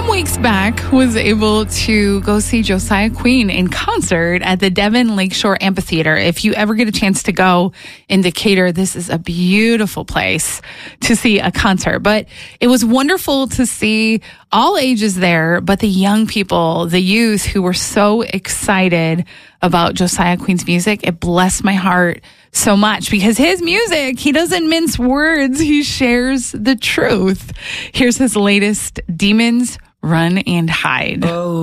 some weeks back was able to go see Josiah Queen in concert at the Devon Lakeshore Amphitheater. If you ever get a chance to go in Decatur, this is a beautiful place to see a concert. But it was wonderful to see all ages there, but the young people, the youth who were so excited about Josiah Queen's music. It blessed my heart so much because his music, he doesn't mince words. He shares the truth. Here's his latest, Demons Run and Hide. Oh.